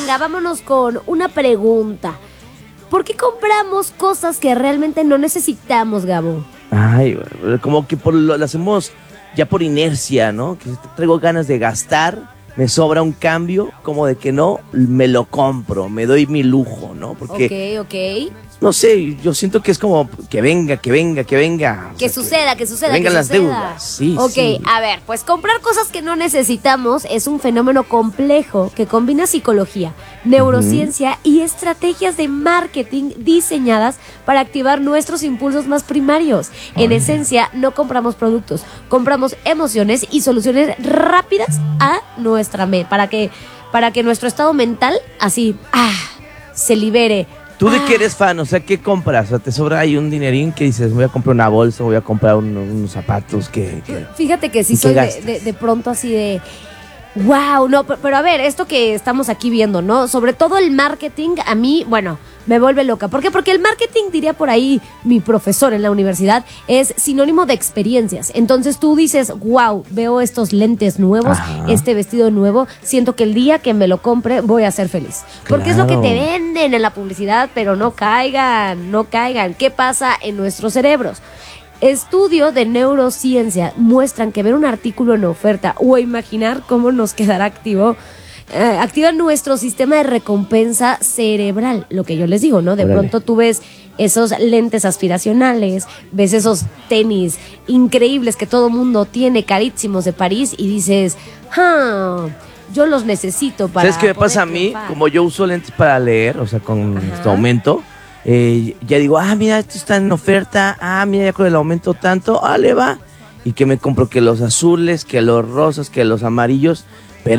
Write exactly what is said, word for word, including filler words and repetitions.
venga, vámonos con una pregunta. ¿Por qué compramos cosas que realmente no necesitamos, Gabo? Ay, como que por lo, lo hacemos ya por inercia, ¿no? Que traigo ganas de gastar, me sobra un cambio, como de que no, me lo compro, me doy mi lujo, ¿no? Porque, Ok, ok. no sé, yo siento que es como que venga, que venga, que venga. Que sea, suceda, que, que suceda, que, vengan las suceda. deudas, sí, Ok, sí. a ver, pues comprar cosas que no necesitamos es un fenómeno complejo que combina psicología, neurociencia uh-huh. y estrategias de marketing diseñadas para activar nuestros impulsos más primarios. Ay. En esencia, no compramos productos, compramos emociones y soluciones rápidas a nuestra mente, para que, para que nuestro estado mental así, ah, se libere. ¿Tú de ah. qué eres fan? O sea, ¿qué compras? O sea, ¿te sobra ahí un dinerín que dices, voy a comprar una bolsa, voy a comprar un, unos zapatos? Que, que, Fíjate que sí soy de, de, de pronto así de... Wow, no, pero, pero a ver, esto que estamos aquí viendo, ¿no? Sobre todo el marketing, a mí, bueno, me vuelve loca. ¿Por qué? Porque el marketing, diría por ahí mi profesor en la universidad, es sinónimo de experiencias. Entonces tú dices, wow, veo estos lentes nuevos, Ajá. este vestido nuevo, siento que el día que me lo compre voy a ser feliz. Porque claro. es lo que te venden en la publicidad, pero no caigan, no caigan. ¿Qué pasa en nuestros cerebros? Estudios de neurociencia muestran que ver un artículo en oferta o imaginar cómo nos quedará activo eh, activa nuestro sistema de recompensa cerebral, lo que yo les digo, ¿no? De Órale. Pronto tú ves esos lentes aspiracionales, ves esos tenis increíbles que todo mundo tiene, carísimos de París, y dices, ah, yo los necesito para... ¿Sabes qué me pasa a mí? Triunfar. Como yo uso lentes para leer, o sea, con Ajá. este aumento, Eh, ya digo, ah, mira, esto está en oferta, ah, mira, ya con el aumento tanto, ah, le va. Y que me compro que los azules, que los rosas, que los amarillos,